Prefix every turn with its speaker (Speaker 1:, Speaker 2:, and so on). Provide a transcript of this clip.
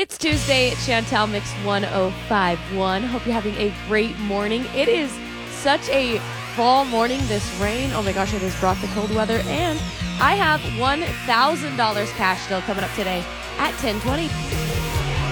Speaker 1: It's Tuesday at Chantel Mix 1051. Hope you're having a great morning. It is such a fall morning, this rain. Oh my gosh, it has brought the cold weather. And I have $1,000 cash still coming up today at 10:20.